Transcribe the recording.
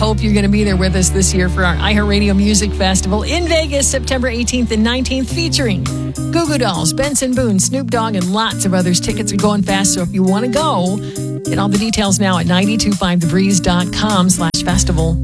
hope you're going to be there with us this year for our iHeartRadio Music Festival in Vegas, September 18th and 19th, featuring Goo Goo Dolls, Benson Boone, Snoop Dogg, and lots of others. Tickets are going fast, so if you want to go, get all the details now at 925thebreeze.com/festival.